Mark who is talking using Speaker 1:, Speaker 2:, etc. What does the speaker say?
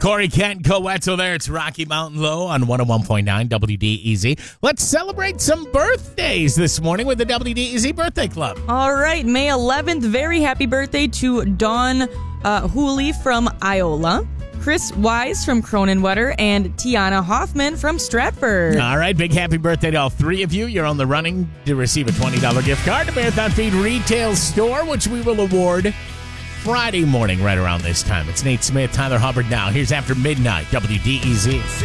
Speaker 1: Corey Kent, Coetzel there. It's Rocky Mountain Low on 101.9 WDEZ. Let's celebrate some birthdays this morning with the WDEZ Birthday Club.
Speaker 2: All right, May 11th, very happy birthday to Dawn Hooley from Iola, Chris Wise from Cronenwetter, and Tiana Hoffman from Stratford.
Speaker 1: All right, big happy birthday to all three of you. You're on the running to receive a $20 gift card to Marathon Feed Retail Store, which we will award Friday morning right around this time. It's Nate Smith, Tyler Hubbard now. Here's After Midnight, WDEZ.